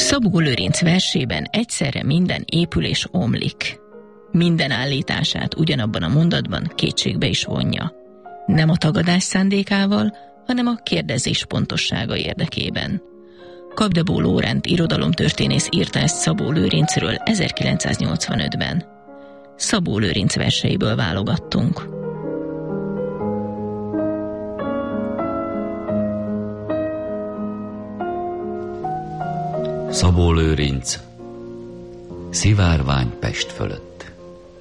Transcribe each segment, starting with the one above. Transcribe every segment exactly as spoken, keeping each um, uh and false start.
Szabó Lőrinc versében egyszerre minden épül és omlik. Minden állítását ugyanabban a mondatban kétségbe is vonja. Nem a tagadás szándékával, hanem a kérdezés pontossága érdekében. Kapdebó Lórend irodalomtörténész írta ezt Szabó Lőrincről ezerkilencszáznyolcvanötben. Szabó Lőrinc verseiből válogattunk. Szabó Lőrinc, szivárvány Pest fölött.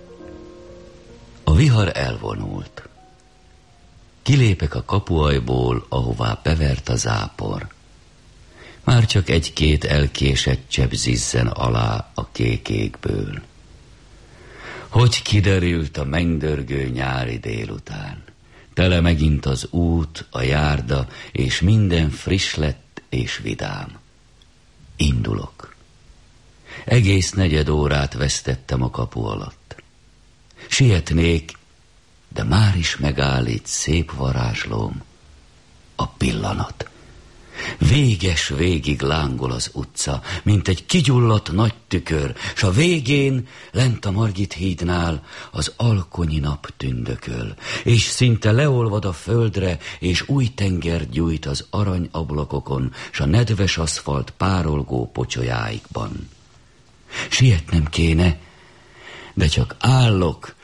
A vihar elvonult. Kilépek a kapuajból, ahová bevert a zápor. Már csak egy-két elkésett csepp zizzen alá a kék égből. Hogy kiderült a mennydörgő nyári délután. Tele megint az út, a járda, és minden friss lett és vidám. Indulok. Egész negyed órát vesztettem a kapu alatt. Sietnék, de már is megállít szép varázslóm, a pillanat. Véges végig lángol az utca, mint egy kigyulladt nagy tükör, s a végén, lent a Margit hídnál, az alkonyi nap tündököl, és szinte leolvad a földre, és új tenger gyújt az arany ablakokon, s a nedves aszfalt párolgó pocsolyáikban. Sietnem kéne, de csak állok,